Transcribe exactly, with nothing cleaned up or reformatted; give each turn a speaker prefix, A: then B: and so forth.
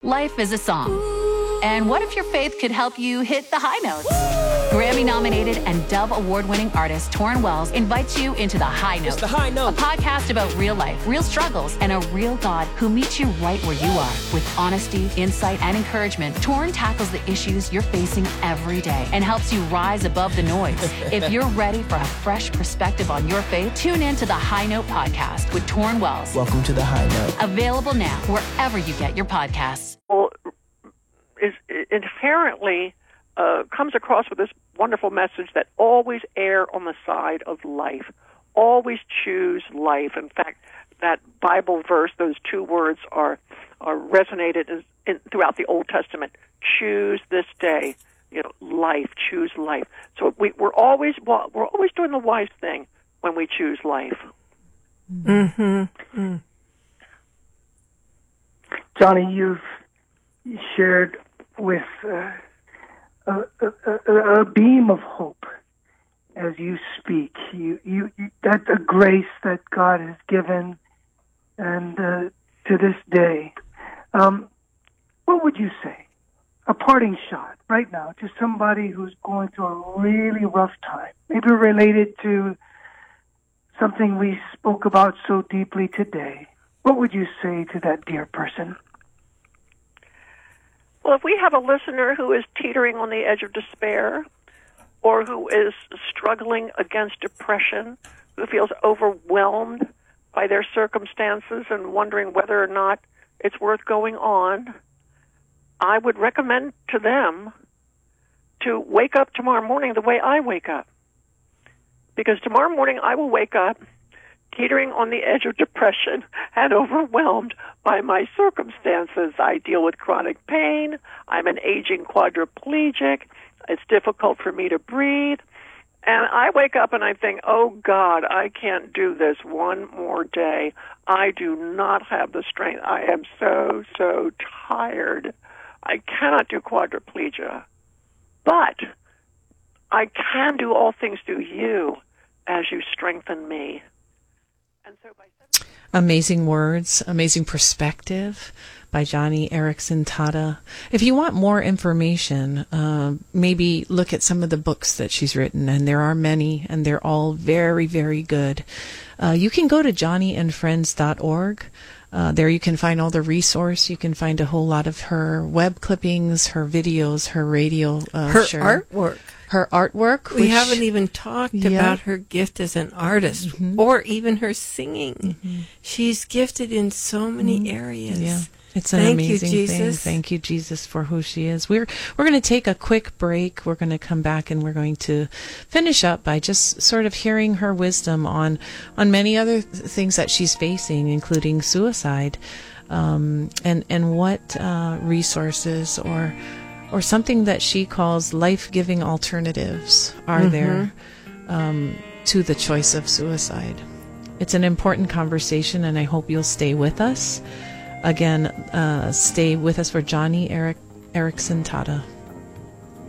A: Life is a song. And what if your faith could help you hit the high notes? Grammy-nominated and Dove Award-winning artist Torrin Wells invites you into The High Note.
B: It's The High Note.
A: A podcast about real life, real struggles, and a real God who meets you right where you are. With honesty, insight, and encouragement, Torrin tackles the issues you're facing every day and helps you rise above the noise. If you're ready for a fresh perspective on your faith, tune in to The High Note podcast with Torrin Wells.
B: Welcome to The High Note.
A: Available now wherever you get your podcasts.
C: Well, is inherently uh, comes across with this wonderful message that always err on the side of life. Always choose life. In fact, that Bible verse, those two words are are resonated in, in, throughout the Old Testament. Choose this day, you know, life. Choose life. So we, we're always well, we're always doing the wise thing when we choose life.
D: Mm-hmm. Mm. Johnny, you've shared with uh, a, a, a, a beam of hope as you speak. You, you, you that the grace that God has given, and uh, to this day, um, what would you say? A parting shot right now to somebody who's going through a really rough time, maybe related to something we spoke about so deeply today. What would you say to that dear person?
C: Well, if we have a listener who is teetering on the edge of despair, or who is struggling against depression, who feels overwhelmed by their circumstances and wondering whether or not it's worth going on, I would recommend to them to wake up tomorrow morning the way I wake up. Because tomorrow morning I will wake up teetering on the edge of depression and overwhelmed by my circumstances. I deal with chronic pain. I'm an aging quadriplegic. It's difficult for me to breathe. And I wake up and I think, oh, God, I can't do this one more day. I do not have the strength. I am so, so tired. I cannot do quadriplegia. But I can do all things through you as you strengthen me. And so by
E: Amazing words, amazing perspective by Joni Eareckson Tada. If you want more information, uh, maybe look at some of the books that she's written, and there are many, and they're all very, very good. Uh, you can go to joni and friends dot org. Uh, there you can find all the resource. You can find a whole lot of her web clippings, her videos, her radio uh,
F: her
E: share.
F: artwork.
E: Her artwork.
F: We
E: which,
F: haven't even talked
E: yeah.
F: about her gift as an artist, mm-hmm. or even her singing. Mm-hmm. She's gifted in so many mm-hmm. areas.
E: Yeah. It's an
F: Thank
E: amazing
F: you,
E: thing.
F: Jesus.
E: Thank you, Jesus, for who she is. We're we're going to take a quick break. We're going to come back and we're going to finish up by just sort of hearing her wisdom on on many other th- things that she's facing, including suicide, um, and and what uh, resources or or something that she calls life-giving alternatives are mm-hmm. there um, to the choice of suicide. It's an important conversation, and I hope you'll stay with us. Again, uh, stay with us for Joni Eric- Eareckson Tada.